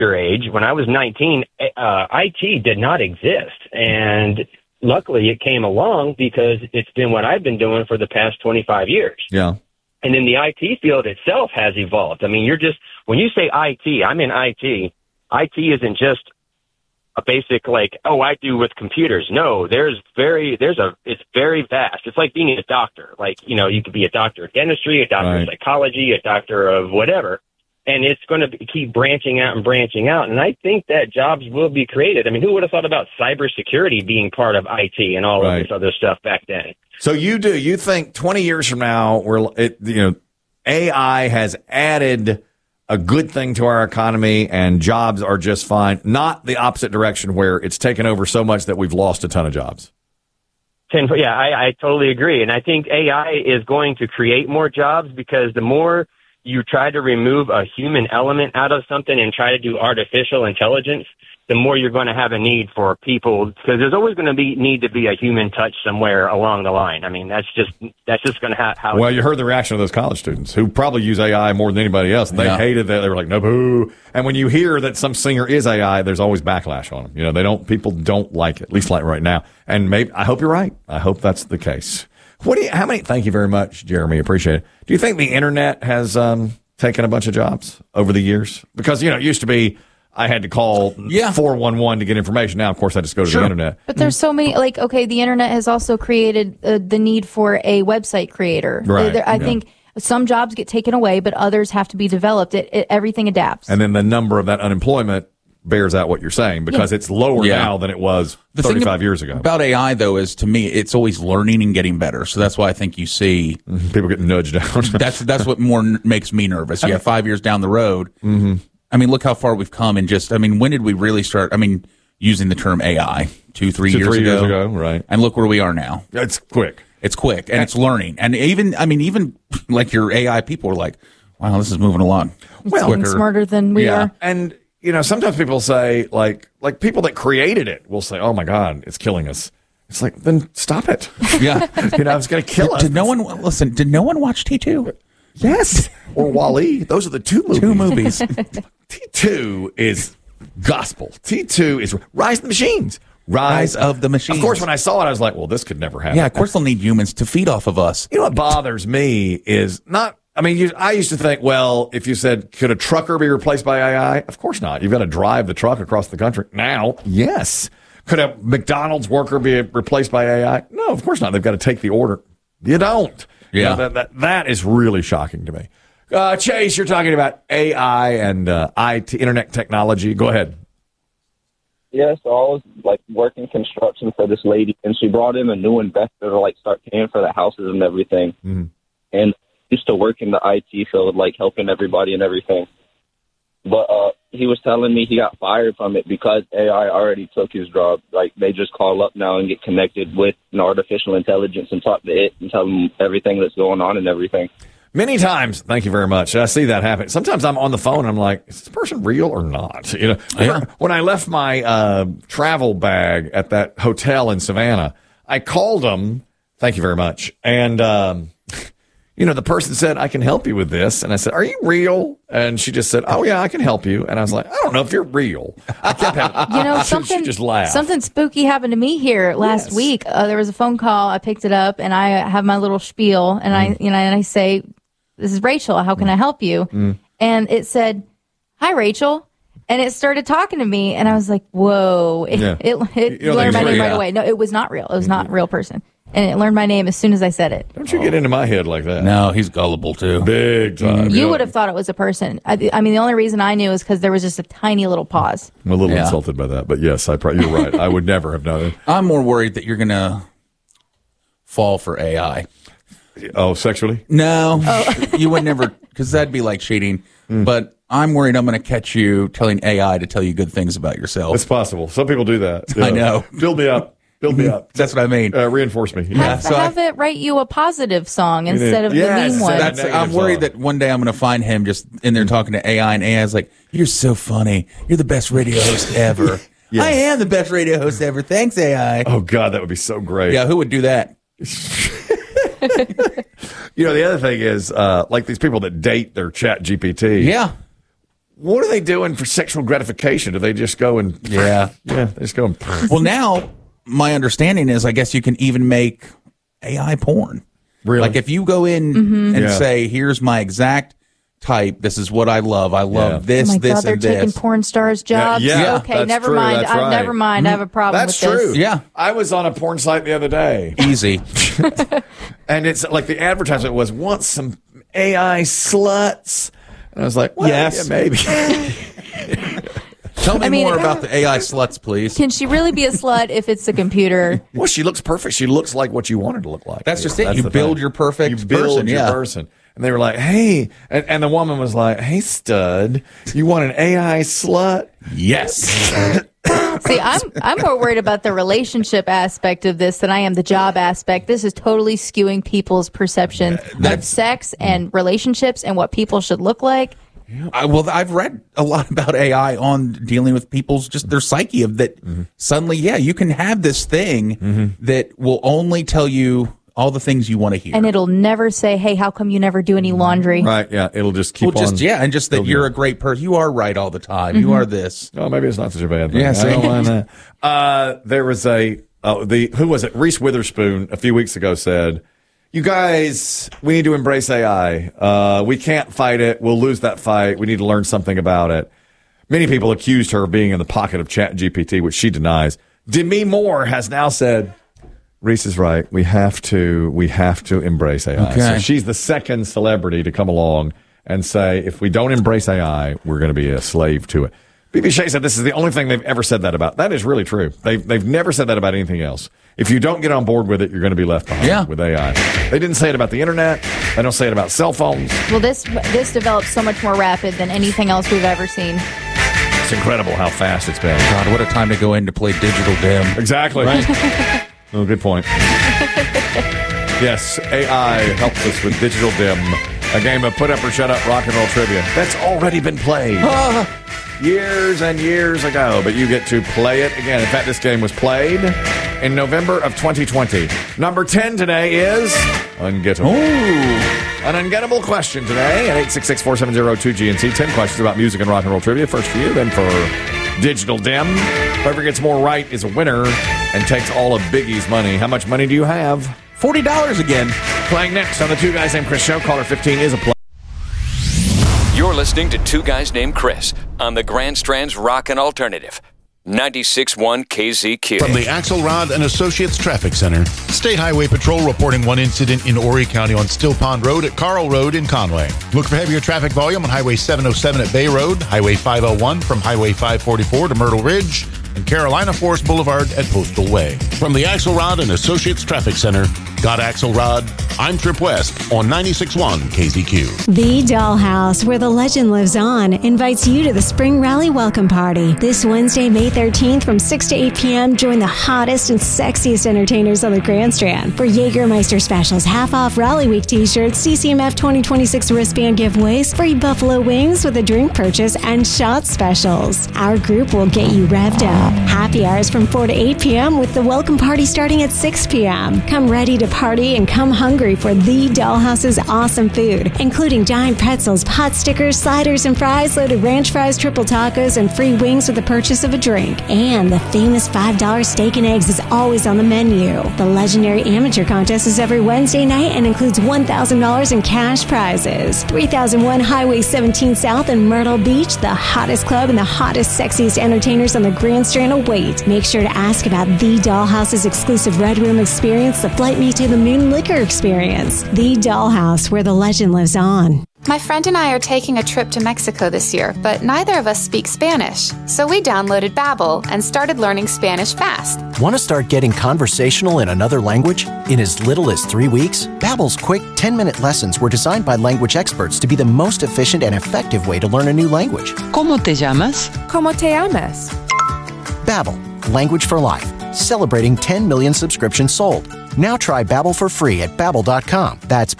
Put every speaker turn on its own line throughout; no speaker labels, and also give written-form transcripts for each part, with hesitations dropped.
your age, when I was 19, IT did not exist. And luckily it came along because it's been what I've been doing for the past 25 years.
Yeah.
And then the IT field itself has evolved. I mean, when you say IT, I'm in IT. IT isn't just a basic I do with computers. No, it's very vast. It's like being a doctor. You could be a doctor of dentistry, a doctor of psychology, a doctor of whatever. And it's going to keep branching out and branching out. And I think that jobs will be created. I mean, who would have thought about cybersecurity being part of IT and all of this other stuff back then?
So you think 20 years from now, AI has added a good thing to our economy and jobs are just fine, not the opposite direction where it's taken over so much that we've lost a ton of jobs?
Yeah, I totally agree. And I think AI is going to create more jobs because the more you try to remove a human element out of something and try to do artificial intelligence, the more you're going to have a need for people, because there's always going to need to be a human touch somewhere along the line. I mean, that's just going to have how.
Well, you heard the reaction of those college students who probably use AI more than anybody else. They hated that. They were like, no, boo. And when you hear that some singer is AI, there's always backlash on them. People don't like it, at least like right now. And I hope you're right. I hope that's the case. Thank you very much, Jeremy. Appreciate it. Do you think the internet has taken a bunch of jobs over the years? Because, it used to be I had to call 411 to get information. Now, of course, I just go to the internet.
But there's so many, the internet has also created the need for a website creator.
Right.
I think some jobs get taken away, but others have to be developed. Everything adapts.
And then the number of that unemployment bears out what you're saying because it's lower now than it was 35 years ago.
About AI, though, is to me, it's always learning and getting better. So that's why I think you see
people getting nudged down.
that's what more makes me nervous. 5 years down the road.
Mm-hmm.
I mean, look how far we've come. And when did we really start? Using the term AI 2-3 years ago,
right?
And look where we are now.
It's quick.
It's quick, and it's learning. And even like your AI people are like, wow, this is moving along.
It's quicker. Smarter than we are.
And sometimes people say, like people that created it will say, oh, my God, it's killing us. It's like, then stop it.
Yeah.
It's going to kill us.
Did no one watch T2?
Yes. Or Wall-E. Those are the two movies. T2 is gospel. T2 is Rise of the Machines.
Rise of the Machines.
Of course, when I saw it, I was like, well, this could never happen.
Yeah, of course they'll need humans to feed off of us.
You know what bothers me is not... I used to think, well, if you said, could a trucker be replaced by AI? Of course not. You've got to drive the truck across the country. Now, yes. Could a McDonald's worker be replaced by AI? No, of course not. They've got to take the order. You don't.
Yeah.
That is really shocking to me. Chase, you're talking about AI and IT, internet technology. Go ahead.
Yeah, so I was working construction for this lady, and she brought in a new investor to start paying for the houses and everything.
Mm-hmm.
And used to work in the IT field, helping everybody and everything. But he was telling me he got fired from it because AI already took his job. They just call up now and get connected with an artificial intelligence and talk to it and tell them everything that's going on and everything.
Many times, thank you very much. I see that happen. Sometimes I'm on the phone and I'm like, is this person real or not? When I left my travel bag at that hotel in Savannah, I called them. Thank you very much. And, the person said, I can help you with this. And I said, are you real? And she just said, oh, yeah, I can help you. And I was like, I don't know if you're real. I kept having, she just laughed.
Something spooky happened to me here last week. There was a phone call. I picked it up and I have my little spiel and I say, this is Rachel. How can I help you? And it said, hi, Rachel. And it started talking to me and I was like, whoa. It learned my name right away. No, it was not real. It was not a real person. And it learned my name as soon as I said it.
Don't you get into my head like that.
No, he's gullible, too.
Big time.
You would have thought it was a person. The only reason I knew is because there was just a tiny little pause.
I'm a little insulted by that. But, yes, you're right. I would never have known it.
I'm more worried that you're going to fall for AI.
Oh, sexually?
No. You would never, because that'd be like cheating. But I'm worried I'm going to catch you telling AI to tell you good things about yourself.
It's possible. Some people do that.
I know.
Build me up. Build me up.
That's what I mean.
Reinforce me.
Have it write you a positive song instead of the mean one.
I'm worried that one day I'm going to find him just in there talking to AI, and AI's like, you're so funny. You're the best radio host ever. Yes. I am the best radio host ever. Thanks, AI.
Oh, God, that would be so great.
Yeah, who would do that?
The other thing is, these people that date their Chat GPT.
Yeah.
what are they doing for sexual gratification? Do they just go and they just go and
well, now my understanding is, I guess you can even make AI porn.
Really?
Like if you go in and say, "Here's my exact type. This is what I love. I love this,
oh my
this,
God, they're
and this."
taking porn stars' jobs.
Yeah,
okay, never
true.
mind.
That's right.
Never mind. I have a problem
That's
with this.
true.
Yeah.
I was on a porn site the other day.
Easy.
And it's like the advertisement was, "Want some AI sluts?" And I was like, well,
yes,
yeah, maybe.
Tell me more about the AI sluts, please.
Can she really be a slut if it's a computer?
Well, she looks perfect. She looks like what you want her to look like.
That's just it. You build your perfect person.
Your person. And they were like, "Hey," and the woman was like, "Hey, stud, you want an AI slut?"
Yes.
See, I'm more worried about the relationship aspect of this than I am the job aspect. This is totally skewing people's perception of sex and relationships and what people should look like.
Well, I've read a lot about AI on dealing with people's just their psyche of that. Suddenly, you can have this thing that will only tell you all the things you want to hear,
and it'll never say, "Hey, how come you never do any laundry?"
Right? Yeah, it'll just keep on.
And just that you're a great person. You are right all the time. You are this.
Oh, maybe it's not such a bad thing.
Yeah,
I don't mind that. There was who was it? Reese Witherspoon a few weeks ago said, "You guys, we need to embrace AI. We can't fight it. We'll lose that fight. We need to learn something about it." Many people accused her of being in the pocket of ChatGPT, which she denies. Demi Moore has now said, Reese is right. We have to embrace AI.
Okay.
So she's the second celebrity to come along and say, if we don't embrace AI, we're going to be a slave to it. BB Shea said this is the only thing they've ever said that about. That is really true. They've never said that about anything else. If you don't get on board with it, you're going to be left behind with AI. They didn't say it about the internet. They don't say it about cell phones.
Well, this develops so much more rapid than anything else we've ever seen.
It's incredible how fast it's been.
God, what a time to go in to play Digital Dim.
Exactly. Right? Oh, good point. Yes, AI helps us with Digital Dim, a game of put up or shut up rock and roll trivia. That's already been played years and years ago, but you get to play it again. In fact, this game was played in November of 2020. Number 10 today is Ungettable. An ungettable question today at 866-470-2GNC. 10 questions about music and rock and roll trivia. First for you, then for Digital Dim. Whoever gets more right is a winner and takes all of Biggie's money. How much money do you have?
$40 again.
Playing next on the Two Guys Named Chris show. Caller 15 is a play.
You're listening to Two Guys Named Chris on the Grand Strand's Rockin' Alternative. 96.1 KZQ.
From the Axelrod and Associates Traffic Center, State Highway Patrol reporting one incident in Horry County on Still Pond Road at Carl Road in Conway. Look for heavier traffic volume on Highway 707 at Bay Road, Highway 501 from Highway 544 to Myrtle Ridge, and Carolina Forest Boulevard at Postal Way. From the Axelrod and Associates Traffic Center, got Axelrod, I'm Trip West on 96.1 KZQ.
The Dollhouse, where the legend lives on, invites you to the Spring Rally Welcome Party. This Wednesday, May 13th from 6 to 8 p.m., join the hottest and sexiest entertainers on the Grand Strand for Jägermeister specials, half-off Rally Week t-shirts, CCMF 2026 wristband giveaways, free buffalo wings with a drink purchase, and shot specials. Our group will get you revved up. Happy hours from 4 to 8 p.m. with the welcome party starting at 6 p.m. Come ready to party and come hungry for The Dollhouse's awesome food, including giant pretzels, pot stickers, sliders and fries, loaded ranch fries, triple tacos, and free wings with the purchase of a drink. And the famous $5 steak and eggs is always on the menu. The legendary amateur contest is every Wednesday night and includes $1,000 in cash prizes. 3001 Highway 17 South in Myrtle Beach, the hottest club and the hottest, sexiest entertainers on the Grand Strand await. Make sure to ask about The Dollhouse's exclusive Red Room experience, the Flight Me to the Moon liquor experience. The Dollhouse, where the legend lives on.
My friend and I are taking a trip to Mexico this year, but neither of us speak Spanish. So we downloaded Babbel and started learning Spanish fast.
Want to start getting conversational in another language? In as little as 3 weeks, Babbel's quick 10-minute lessons were designed by language experts to be the most efficient and effective way to learn a new language.
¿Cómo te llamas?
¿Cómo te llamas?
Babbel, language for life. Celebrating 10 million subscriptions sold. Now try Babbel for free at Babbel.com. That's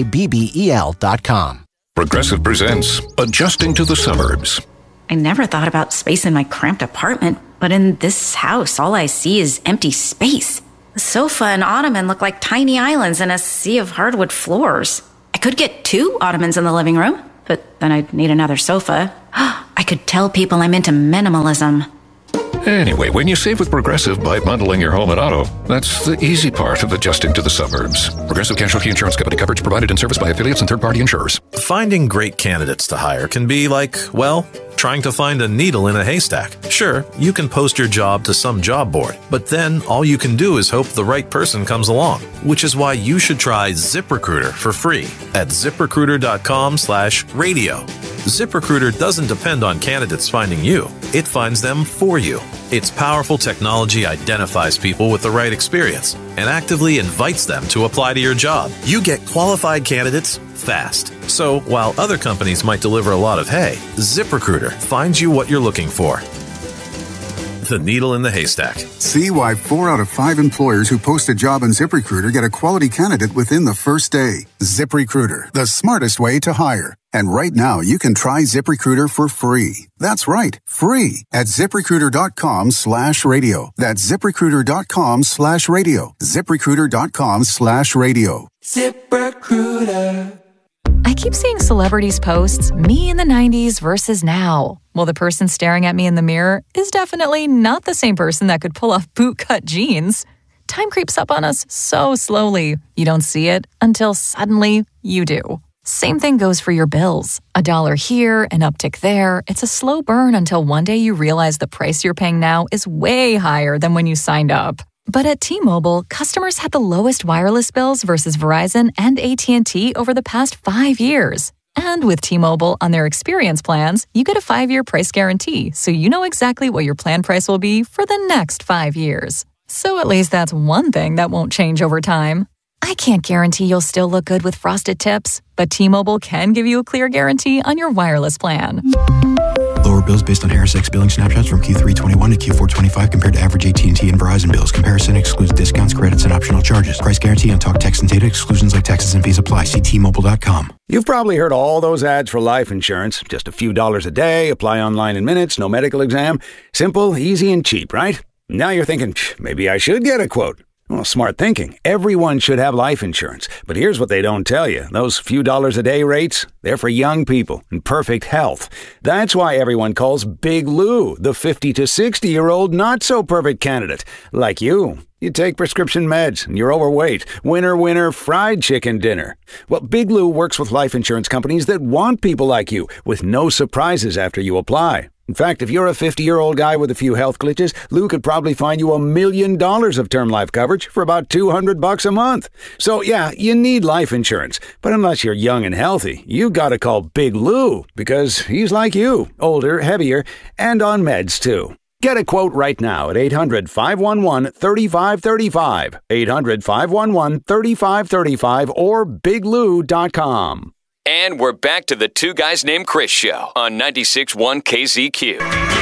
BABBEL.com.
Progressive presents Adjusting to the Suburbs.
I never thought about space in my cramped apartment, but in this house, all I see is empty space. The sofa and ottoman look like tiny islands in a sea of hardwood floors. I could get 2 ottomans in the living room, but then I'd need another sofa. I could tell people I'm into minimalism.
Anyway, when you save with Progressive by bundling your home and auto, that's the easy part of adjusting to the suburbs. Progressive Casualty Insurance Company. Coverage provided and serviced by affiliates and third-party insurers.
Finding great candidates to hire can be like, well, trying to find a needle in a haystack. Sure, you can post your job to some job board, but then all you can do is hope the right person comes along, which is why you should try ZipRecruiter for free at ZipRecruiter.com/radio. ZipRecruiter doesn't depend on candidates finding you. It finds them for you. Its powerful technology identifies people with the right experience and actively invites them to apply to your job. You get qualified candidates fast. So while other companies might deliver a lot of hay, ZipRecruiter finds you what you're looking for. The needle in the haystack.
See why 4 out of 5 employers who post a job on ZipRecruiter get a quality candidate within the first day. ZipRecruiter, the smartest way to hire. And right now, you can try ZipRecruiter for free. That's right, free at ZipRecruiter.com/radio. That's ZipRecruiter.com/radio. ZipRecruiter.com/radio.
ZipRecruiter. I keep seeing celebrities posts, me in the 90s versus now. Well, the person staring at me in the mirror is definitely not the same person that could pull off bootcut jeans. Time creeps up on us so slowly. You don't see it until suddenly you do. Same thing goes for your bills. $1 here, an uptick there. It's a slow burn until one day you realize the price you're paying now is way higher than when you signed up. But at T-Mobile, customers had the lowest wireless bills versus Verizon and AT&T over the past 5 years. And with T-Mobile on their experience plans, you get a 5-year price guarantee, so you know exactly what your plan price will be for the next 5 years. So at least that's one thing that won't change over time. I can't guarantee you'll still look good with frosted tips, but T-Mobile can give you a clear guarantee on your wireless plan.
Lower bills based on HarrisX billing snapshots from Q321 to Q425 compared to average AT&T and Verizon bills. Comparison excludes discounts, credits, and optional charges. Price guarantee on talk, text, and data. Exclusions like taxes and fees apply. See T-Mobile.com.
You've probably heard all those ads for life insurance. Just a few dollars a day, apply online in minutes, no medical exam. Simple, easy, and cheap, right? Now you're thinking, maybe I should get a quote. Well, smart thinking. Everyone should have life insurance. But here's what they don't tell you. Those few dollars a day rates, they're for young people in perfect health. That's why everyone calls Big Lou the 50 to 60-year-old not-so-perfect candidate. Like you. You take prescription meds and you're overweight. Winner, winner, fried chicken dinner. Well, Big Lou works with life insurance companies that want people like you with no surprises after you apply. In fact, if you're a 50-year-old guy with a few health glitches, Lou could probably find you $1 million of term life coverage for about $200 a month. So yeah, you need life insurance. But unless you're young and healthy, you gotta call Big Lou because he's like you, older, heavier, and on meds too. Get a quote right now at 800-511-3535, 800-511-3535, or biglou.com.
And we're back to the Two Guys Named Chris show on 96.1 KZQ.